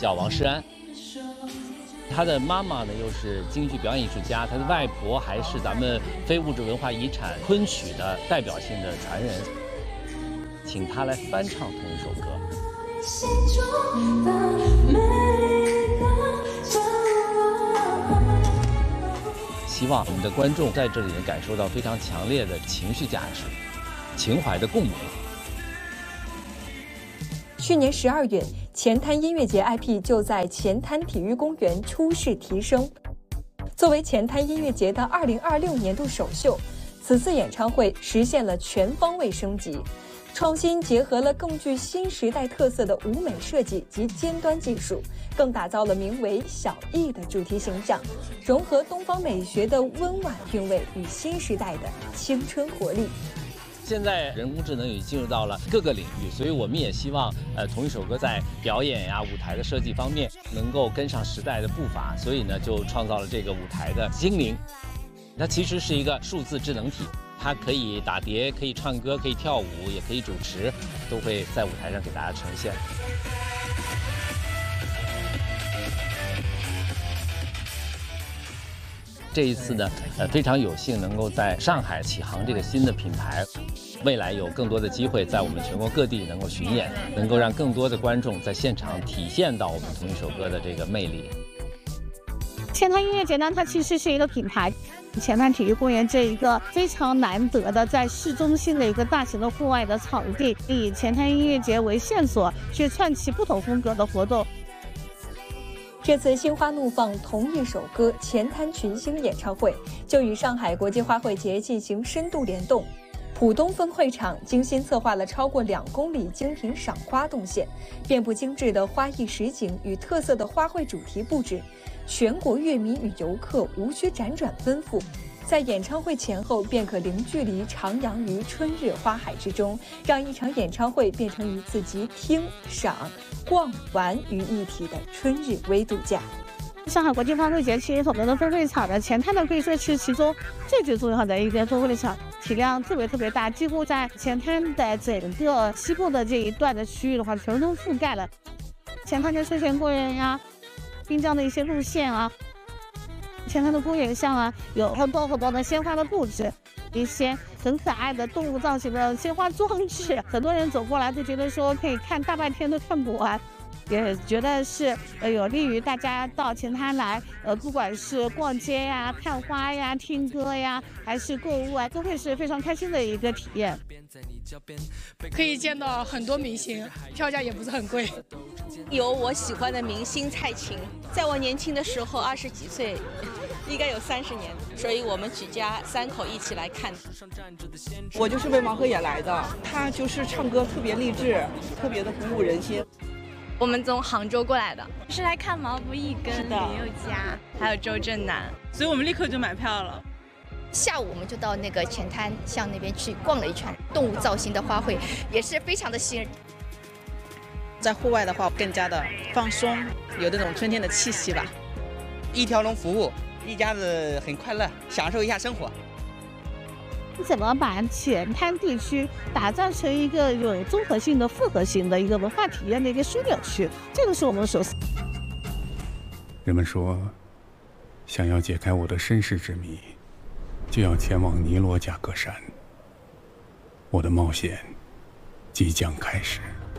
叫王诗安。他的妈妈呢又是京剧表演艺术家，他的外婆还是咱们非物质文化遗产昆曲的代表性的传人，请他来翻唱同一首歌。心中的每个角落，希望我们的观众在这里能感受到非常强烈的情绪价值、情怀的共鸣。 去年12月，前滩音乐节 IP 就在前滩体育公园初试提升。作为前滩音乐节的2026年度首秀，此次演唱会实现了全方位升级，创新结合了更具新时代特色的舞美设计及尖端技术，更打造了名为“小艺”的主题形象，融合东方美学的温婉韵味与新时代的青春活力。 现在人工智能已经进入到了各个领域，所以我们也希望，同一首歌在表演呀、舞台的设计方面能够跟上时代的步伐，所以呢，就创造了这个舞台的精灵。它其实是一个数字智能体，它可以打碟，可以唱歌，可以跳舞，也可以主持，都会在舞台上给大家呈现。这一次呢，非常有幸能够在上海启航这个新的品牌，未来有更多的机会在我们全国各地能够巡演，能够让更多的观众在现场体现到我们同一首歌的这个魅力。 前滩音乐节呢，它其实是一个品牌。前滩体育公园这一个非常难得的在市中心的一个大型的户外的场地，以前滩音乐节为线索，去串起不同风格的活动。 这次心花怒放同一首歌前滩群星演唱会就与上海国际花卉节进行深度联动。浦东分会场精心策划了超过2公里精品赏花动线，遍布精致的花艺实景与特色的花卉主题布置，全国乐迷与游客无需辗转奔赴，在演唱会前后便可零距离徜徉于春日花海之中，让一场演唱会变成一次集听、赏、逛、玩于一体的春日微度假。 上海国际花卉节其实我们的分会场的前滩的可以说是其中最重要的一个分会场，体量特别大，几乎在前滩的整个西部的这一段的区域的话，全都覆盖了。前滩的休闲公园呀、滨江的一些路线啊，前滩的公园上啊，有很多的鲜花的布置，一些很可爱的动物造型的鲜花装置，很多人走过来都觉得说可以看大半天都看不完。也觉得是有利于大家到前滩来，不管是逛街呀、看花呀、听歌呀，还是购物啊，都会是非常开心的一个体验。 可以见到很多明星，票价也不是很贵。 有我喜欢的明星蔡琴，在我年轻的时候20几岁，应该有30年，所以我们举家3口一起来看。 我就是为王鹤野来的，他就是唱歌特别励志，特别的鼓舞人心。 我们从杭州过来的，是来看毛不易跟林宥嘉，还有周震南， 所以我们立刻就买票了。 下午我们就到那个前滩巷那边去逛了一圈，动物造型的花卉也是非常的吸引人。 在户外的话，更加的放松，有那种春天的气息吧。 一条龙服务，一家子很快乐，享受一下生活。 怎么把前滩地区打造成一个有综合性的、复合性的一个文化体验的一个枢纽区？这个是我们首思。 人们说，想要解开我的身世之谜，就要前往尼罗贾格山。我的冒险即将开始。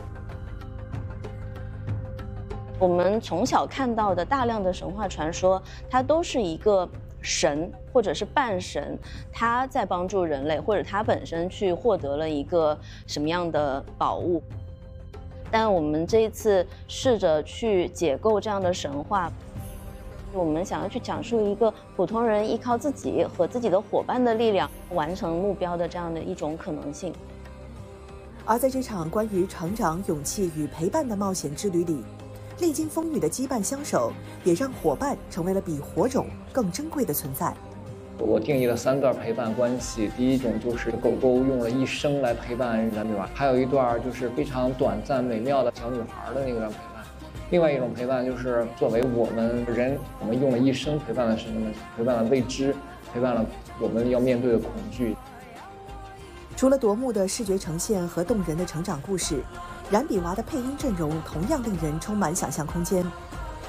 我们从小看到的大量的神话传说，它都是一个神或者是半神，他在帮助人类，或者他本身去获得了一个什么样的宝物。但我们这一次试着去解构这样的神话，我们想要去讲述一个普通人依靠自己和自己的伙伴的力量完成目标的这样的一种可能性。 而在这场关于成长、勇气与陪伴的冒险之旅里，历经风雨的羁绊相守，也让伙伴成为了比火种更珍贵的存在。 我定义了3段陪伴关系，第一种就是狗狗用了一生来陪伴男女娃，还有一段就是非常短暂美妙的小女孩的那个陪伴，另外一种陪伴就是作为我们人，我们用了一生陪伴的是什么？陪伴了未知，陪伴了我们要面对的恐惧。 除了夺目的视觉呈现和动人的成长故事， 燃比娃的配音阵容同样令人充满想象空间。